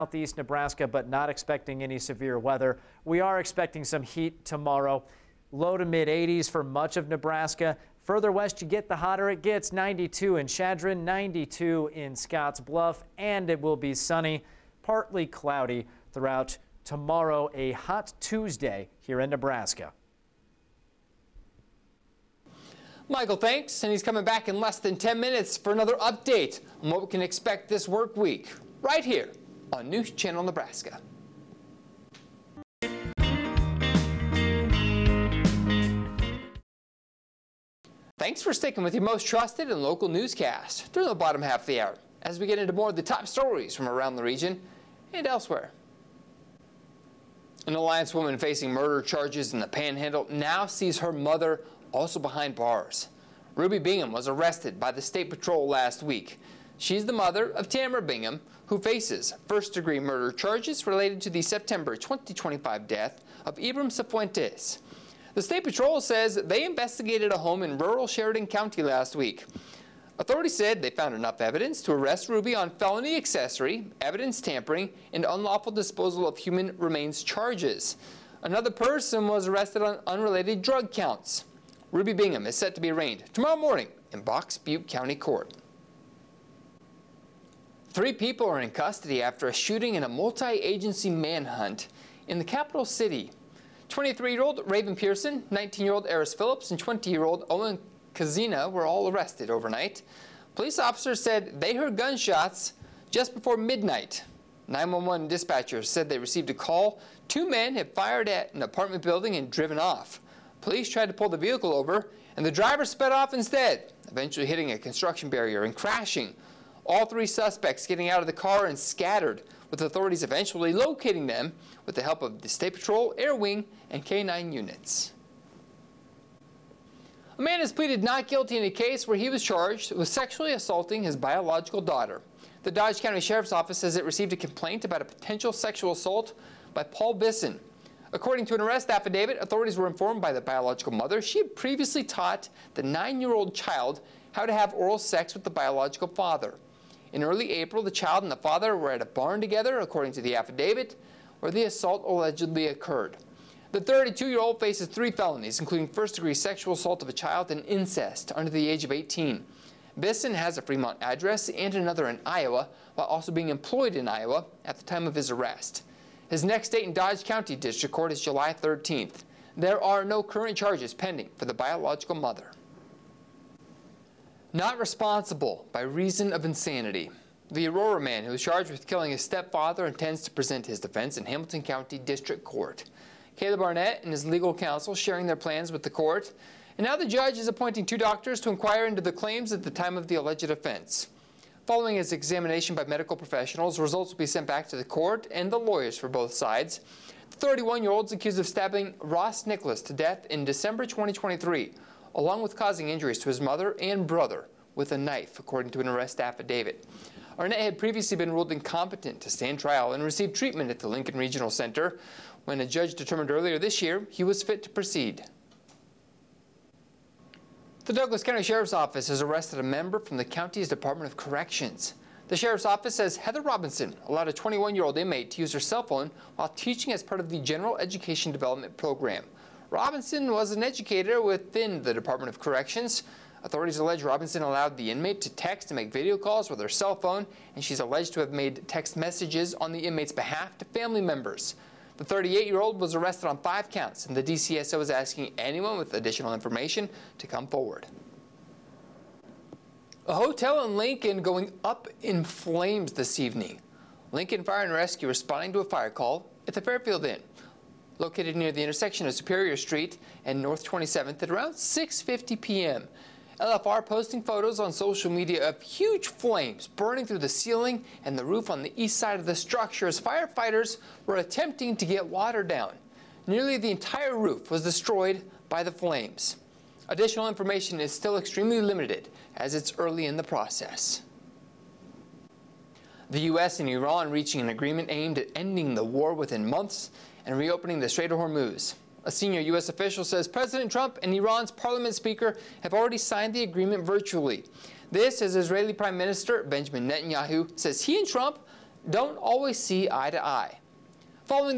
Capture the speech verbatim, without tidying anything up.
Southeast Nebraska, but not expecting any severe weather. We are expecting some heat tomorrow. Low to mid eighties for much of Nebraska. Further west you get, the hotter it gets. ninety-two in Chadron, ninety-two in Scotts Bluff, and it will be sunny, partly cloudy throughout tomorrow. A hot Tuesday here in Nebraska. Michael, thanks, and he's coming back in less than ten minutes for another update on what we can expect this work week, right here on News Channel Nebraska. Thanks for sticking with your most trusted and local newscast during the bottom half of the hour as we get into more of the top stories from around the region and elsewhere. An Alliance woman facing murder charges in the Panhandle now sees her mother also behind bars. Ruby Bingham was arrested by the State Patrol last week. She's the mother of Tamara Bingham, who faces first-degree murder charges related to the September twenty twenty-five death of Ibram Cifuentes. The State Patrol says they investigated a home in rural Sheridan County last week. Authorities said they found enough evidence to arrest Ruby on felony accessory, evidence tampering, and unlawful disposal of human remains charges. Another person was arrested on unrelated drug counts. Ruby Bingham is set to be arraigned tomorrow morning in Box Butte County Court. Three people are in custody after a shooting in a multi-agency manhunt in the capital city. twenty-three-year-old Raven Pearson, nineteen-year-old Eris Phillips, and twenty-year-old Owen Kazina were all arrested overnight. Police officers said they heard gunshots just before midnight. nine one one dispatchers said they received a call. Two men had fired at an apartment building and driven off. Police tried to pull the vehicle over, and the driver sped off instead, eventually hitting a construction barrier and crashing. All three suspects getting out of the car and scattered, with authorities eventually locating them with the help of the State Patrol, Air Wing, and K nine units. A man has pleaded not guilty in a case where he was charged with sexually assaulting his biological daughter. The Dodge County Sheriff's Office says it received a complaint about a potential sexual assault by Paul Bisson. According to an arrest affidavit, authorities were informed by the biological mother she had previously taught the nine-year-old child how to have oral sex with the biological father. In early April, the child and the father were at a barn together, according to the affidavit, where the assault allegedly occurred. The thirty-two-year-old faces three felonies, including first-degree sexual assault of a child and incest under the age of eighteen. Bisson has a Fremont address and another in Iowa, while also being employed in Iowa at the time of his arrest. His next date in Dodge County District Court is July thirteenth. There are no current charges pending for the biological mother. Not responsible by reason of insanity. The Aurora man who was charged with killing his stepfather intends to present his defense in Hamilton County District Court. Caleb Barnett and his legal counsel sharing their plans with the court, and now the judge is appointing two doctors to inquire into the claims at the time of the alleged offense. Following his examination by medical professionals, results will be sent back to the court and the lawyers for both sides. The thirty-one-year-old is accused of stabbing Ross Nicholas to death in December twenty twenty-three, along with causing injuries to his mother and brother with a knife, according to an arrest affidavit. Arnett had previously been ruled incompetent to stand trial and received treatment at the Lincoln Regional Center. When a judge determined earlier this year he was fit to proceed. The Douglas County Sheriff's Office has arrested a member from the county's Department of Corrections. The Sheriff's Office says Heather Robinson allowed a twenty-one-year-old inmate to use her cell phone while teaching as part of the General Education Development Program. Robinson was an educator within the Department of Corrections. Authorities allege Robinson allowed the inmate to text and make video calls with her cell phone, and she's alleged to have made text messages on the inmate's behalf to family members. The thirty-eight-year-old was arrested on five counts, and the D C S O is asking anyone with additional information to come forward. A hotel in Lincoln going up in flames this evening. Lincoln Fire and Rescue responding to a fire call at the Fairfield Inn, located near the intersection of Superior Street and North twenty-seventh at around six fifty p m L F R posting photos on social media of huge flames burning through the ceiling and the roof on the east side of the structure as firefighters were attempting to get water down. Nearly the entire roof was destroyed by the flames. Additional information is still extremely limited as it's early in the process. The U S and Iran reaching an agreement aimed at ending the war within months and reopening the Strait of Hormuz. A senior U S official says President Trump and Iran's parliament speaker have already signed the agreement virtually. This as Israeli Prime Minister Benjamin Netanyahu says he and Trump don't always see eye to eye. Following the